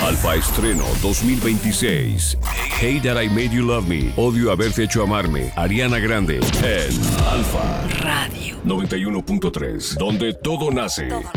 Alfa Estreno 2026. Hate That I Made You Love Me. Odio haberte hecho amarme. Ariana Grande. En Alfa Radio 91.3. Donde todo nace.